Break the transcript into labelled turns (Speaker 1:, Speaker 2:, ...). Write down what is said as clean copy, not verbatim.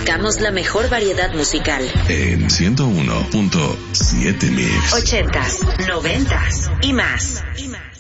Speaker 1: buscamos la mejor variedad musical.
Speaker 2: En 101.7 Mix.
Speaker 1: 80s, 90s y más.